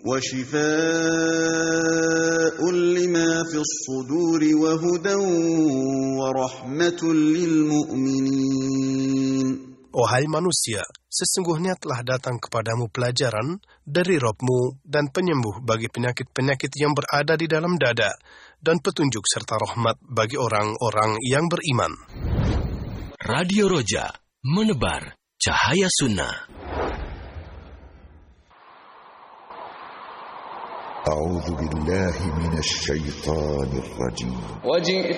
وشفاء لما في الصدور وهدى ورحمة للمؤمنين. Wahai manusia, sesungguhnya telah datang kepadamu pelajaran dari Rabb-Mu dan penyembuh bagi penyakit-penyakit yang berada di dalam dada, dan petunjuk serta rahmat bagi orang-orang yang beriman. Radio Roja, menebar cahaya sunnah. A'udzu billahi minasy syaithanir rajim.